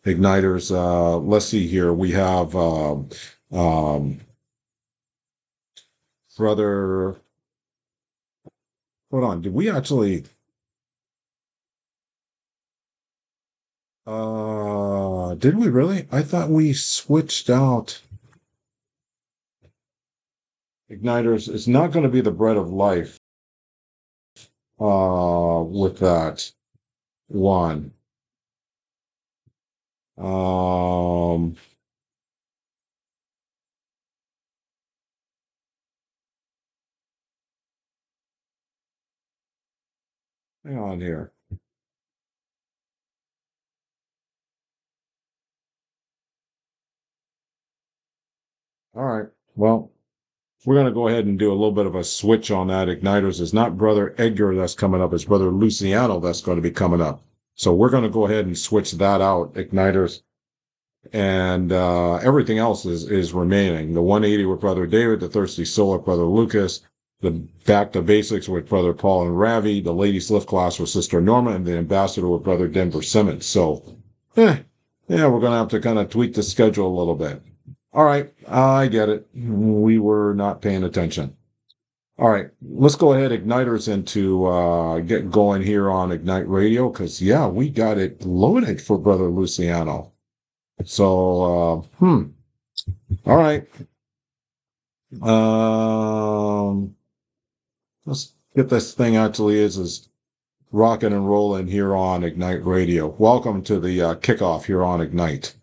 Igniters. Let's see here. We have brother. Hold on. Did we actually? Did we really? I thought we switched out Igniters. It's not going to be the bread of life. With that one. Um, hang on here. All right. Well, we're going to go ahead and do a little bit of a switch on that. Igniters is not Brother Edgar that's coming up. It's Brother Luciano that's going to be coming up. So we're going to go ahead and switch that out, Igniters. And everything else is remaining. The 180 with Brother David, the Thirsty Soul with Brother Lucas, the Back to Basics with Brother Paul and Ravi, the Ladies Lift class with Sister Norma, and the Ambassador with Brother Denver Simmons. So, yeah, we're going to have to kind of tweak the schedule a little bit. All right, I get it. We were not paying attention. All right, let's go ahead, Igniters, into get going here on Ignite Radio, because, yeah, we got it loaded for Brother Luciano. So, all right. Let's get this thing actually is rocking and rolling here on Ignite Radio. Welcome to the kickoff here on Ignite.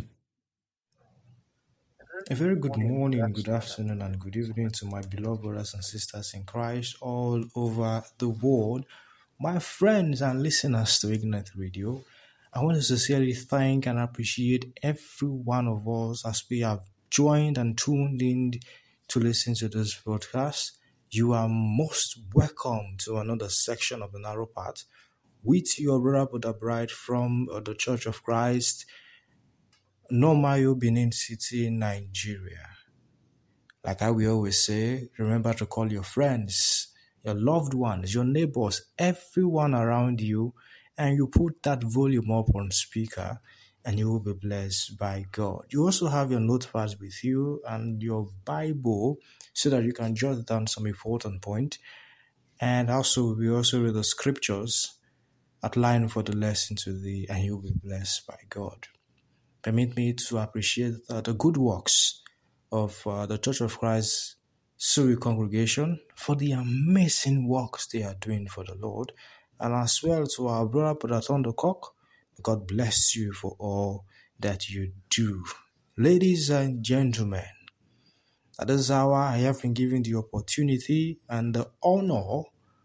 A very good morning, good afternoon, and good evening to my beloved brothers and sisters in Christ all over the world, my friends and listeners to Ignite Radio. I want to sincerely thank and appreciate every one of us as we have joined and tuned in to listen to this broadcast. You are most welcome to another section of the Narrow Path with your brother Buddha Bride from the Church of Christ, Nomayo, Benin City, Nigeria. Like I will always say, remember to call your friends, your loved ones, your neighbors, everyone around you, and you put that volume up on speaker, and you will be blessed by God. You also have your notepads with you and your Bible so that you can jot down some important point. And also, we also read the scriptures outlined for the lesson today, and you'll be blessed by God. Permit me to appreciate the good works of the Church of Christ Surrey congregation for the amazing works they are doing for the Lord, and as well to our brother Brother the Cock. God bless you for all that you do. Ladies and gentlemen, at this hour I have been given the opportunity and the honor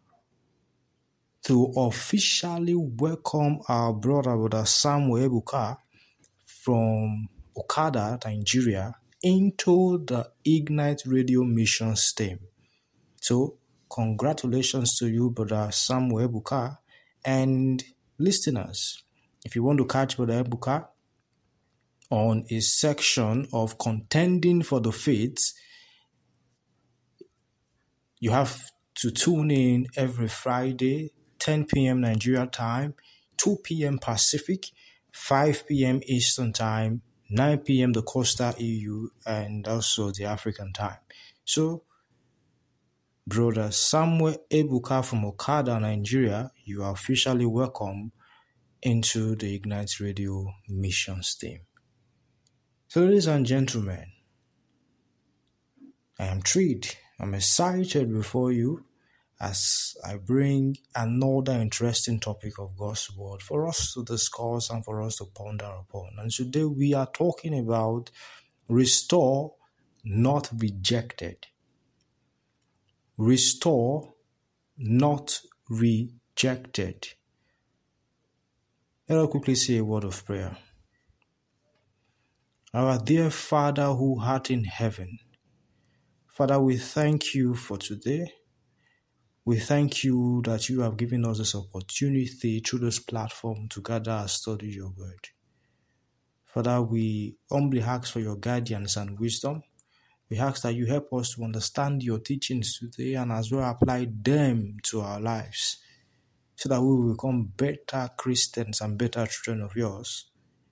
to officially welcome our brother Samuel Ebuka from Okada, Nigeria, into the Ignite Radio Missions team. So, congratulations to you, Brother Samuel Ebuka, and listeners. If you want to catch Brother Ebuka on a section of contending for the faith, you have to tune in every Friday, 10 p.m. Nigeria time, 2 p.m. Pacific, 5 p.m. Eastern time, 9 p.m. the Coastal EU, and also the African time. So, Brother Samuel Ebuka from Okada, Nigeria, you are officially welcome into the Ignite Radio Missions team. So, ladies and gentlemen, I am thrilled. I'm excited before you as I bring another interesting topic of God's Word for us to discuss and for us to ponder upon. And today we are talking about restore, not rejected. Restore, not rejected. Let us quickly say a word of prayer. Our dear Father who art in heaven, Father, we thank you for today. We thank you that you have given us this opportunity through this platform to gather and study your word. Father, we humbly ask for your guidance and wisdom. We ask that you help us to understand your teachings today and as well apply them to our lives so that we will become better Christians and better children of yours.